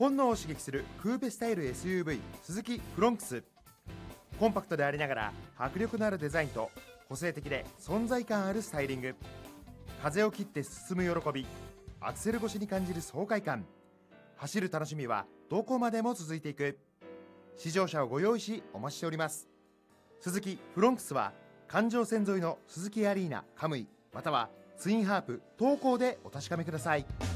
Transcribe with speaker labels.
Speaker 1: 本能を刺激するクーペスタイル SUV スズキフロンクス。コンパクトでありながら迫力のあるデザインと個性的で存在感あるスタイリング。風を切って進む喜び、アクセル越しに感じる爽快感。走る楽しみはどこまでも続いていく。試乗車をご用意しお待ちしております。スズキフロンクスは環状線沿いのスズキアリーナカムイまたはツインハープ東港でお確かめください。